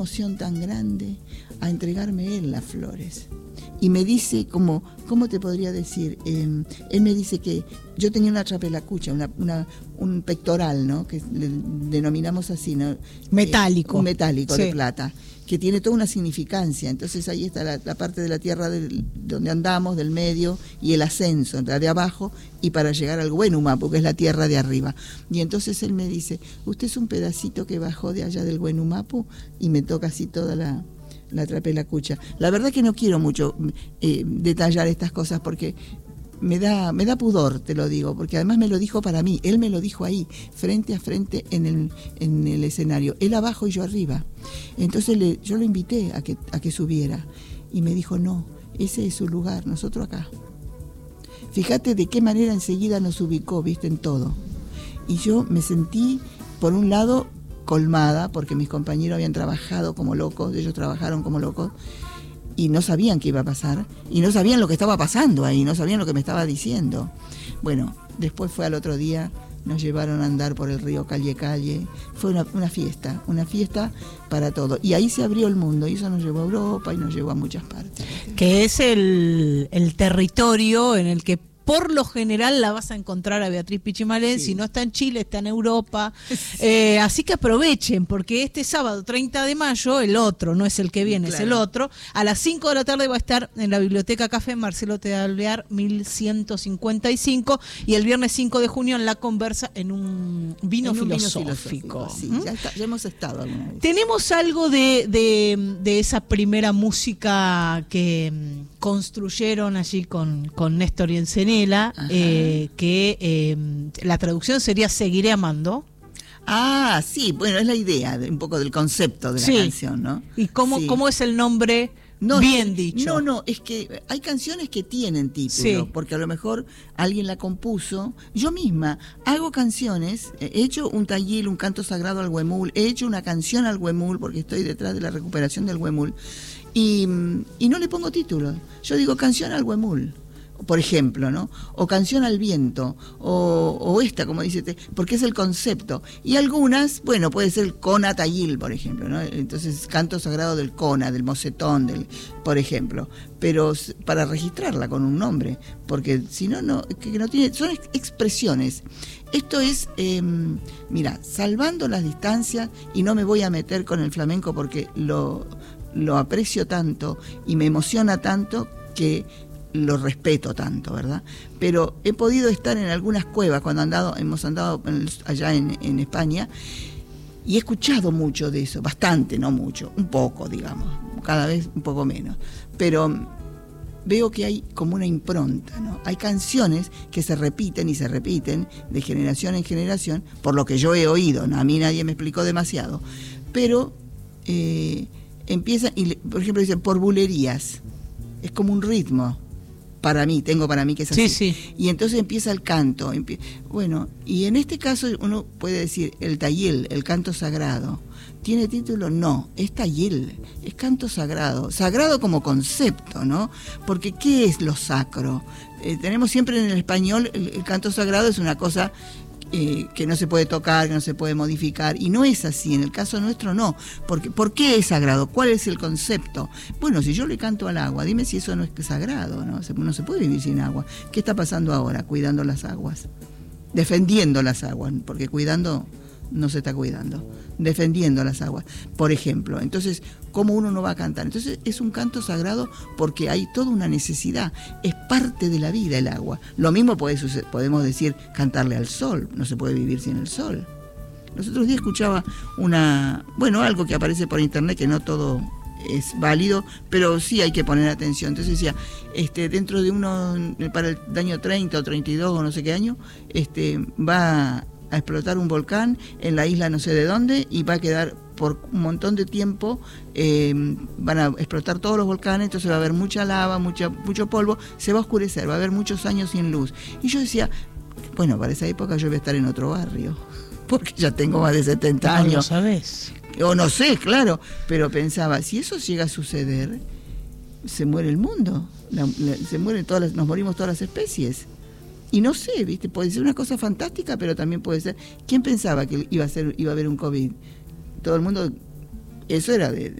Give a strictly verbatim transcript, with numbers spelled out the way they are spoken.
emoción tan grande a entregarme él las flores. Y me dice, como, ¿cómo te podría decir? Eh, él me dice que yo tenía una trapelacucha, una, una, un pectoral, ¿no? Que le denominamos así, ¿no? Metálico. Eh, un metálico, sí, de plata, que tiene toda una significancia. Entonces ahí está la, la parte de la tierra del, donde andamos, del medio, y el ascenso, la de abajo, y para llegar al Huenumapu, que es la tierra de arriba. Y entonces él me dice, usted es un pedacito que bajó de allá del Huenumapu, y me toca así toda la... la trapelacucha. La verdad que no quiero mucho eh, detallar estas cosas porque me da, me da pudor, te lo digo, porque además me lo dijo para mí, él me lo dijo ahí, frente a frente en el, en el escenario, él abajo y yo arriba. Entonces le, yo lo invité a que, a que subiera y me dijo, no, ese es su lugar, nosotros acá. Fíjate de qué manera enseguida nos ubicó, viste, en todo. Y yo me sentí, por un lado, colmada, porque mis compañeros habían trabajado como locos, ellos trabajaron como locos, y no sabían qué iba a pasar, y no sabían lo que estaba pasando ahí, no sabían lo que me estaba diciendo. Bueno, después fue al otro día, nos llevaron a andar por el río Calle Calle, fue una, una fiesta, una fiesta para todo, y ahí se abrió el mundo, y eso nos llevó a Europa y nos llevó a muchas partes. Que es el, el territorio en el que por lo general la vas a encontrar a Beatriz Pichimalén, sí. Si no está en Chile, está en Europa. Sí. Eh, así que aprovechen, porque este sábado treinta de mayo, el otro, no es el que viene, claro, es el otro, a las cinco de la tarde va a estar en la Biblioteca Café Marcelo T. de Alvear, mil ciento cincuenta y cinco, y el viernes cinco de junio en La Conversa, en un vino, en un filosófico. Vino filosófico sí, ¿Mm? ya, está, ya hemos estado alguna vez. Tenemos algo de, de, de esa primera música que construyeron allí con, con Néstor y Encenela, eh, que eh, la traducción sería Seguiré amando. Ah, sí, bueno, es la idea, de, un poco del concepto de la sí. canción, ¿no? ¿Y cómo, sí. cómo es el nombre? No, bien dicho. No, no, es que hay canciones que tienen título, sí. porque a lo mejor alguien la compuso. Yo misma hago canciones, he hecho un tayil, un canto sagrado al huemul, he hecho una canción al huemul, porque estoy detrás de la recuperación del huemul, y, y no le pongo título. Yo digo canción al huemul, por ejemplo, ¿no? O canción al viento, o, o esta, como dice, porque es el concepto. Y algunas, bueno, puede ser Cona Tayil, por ejemplo, ¿no? Entonces, canto sagrado del Cona, del Mocetón, del, por ejemplo. Pero para registrarla con un nombre, porque si no, no, que no tiene, son expresiones. Esto es, eh, mira, salvando las distancias, y no me voy a meter con el flamenco porque lo, lo aprecio tanto y me emociona tanto que lo respeto tanto, ¿verdad? Pero he podido estar en algunas cuevas cuando andado, hemos andado allá en, en España, y he escuchado mucho de eso, bastante, no mucho, un poco, digamos, cada vez un poco menos, pero veo que hay como una impronta, ¿no? Hay canciones que se repiten y se repiten de generación en generación, por lo que yo he oído, ¿no? A mí nadie me explicó demasiado, pero eh, empiezan, y por ejemplo dicen por bulerías, es como un ritmo. Para mí, tengo para mí que es así. Sí, sí. Y entonces empieza el canto. Empie... Bueno, y en este caso uno puede decir el tayil, el canto sagrado. ¿Tiene título? No, es tayil, es canto sagrado. Sagrado como concepto, ¿no? Porque ¿qué es lo sacro? Eh, tenemos siempre en el español, el, el canto sagrado es una cosa Eh, que no se puede tocar, que no se puede modificar, y no es así, en el caso nuestro no, porque ¿por qué es sagrado? ¿Cuál es el concepto? Bueno, si yo le canto al agua, dime si eso no es sagrado, ¿no? Se, no se puede vivir sin agua. ¿Qué está pasando ahora? Cuidando las aguas, defendiendo las aguas, porque cuidando no se está cuidando, defendiendo las aguas, por ejemplo. Entonces, ¿cómo uno no va a cantar? Entonces es un canto sagrado porque hay toda una necesidad, es parte de la vida el agua. Lo mismo puede suceder, podemos decir cantarle al sol, no se puede vivir sin el sol. Los otros días escuchaba una, bueno, algo que aparece por internet, que no todo es válido, pero sí hay que poner atención. Entonces decía, este, dentro de uno, para el año treinta o treinta y dos o no sé qué año, este, va a explotar un volcán en la isla no sé de dónde, y va a quedar por un montón de tiempo, eh, van a explotar todos los volcanes, entonces va a haber mucha lava, mucha, mucho polvo, se va a oscurecer, va a haber muchos años sin luz. Y yo decía, bueno, para esa época yo voy a estar en otro barrio, porque ya tengo más de setenta años. No lo sabes. O no sé, claro, pero pensaba, si eso llega a suceder, se muere el mundo, la, la, se mueren todas las, nos morimos todas las especies. Y no sé, ¿viste? Puede ser una cosa fantástica, pero también puede ser... ¿Quién pensaba que iba a ser, iba a haber un COVID? Todo el mundo Eso era de,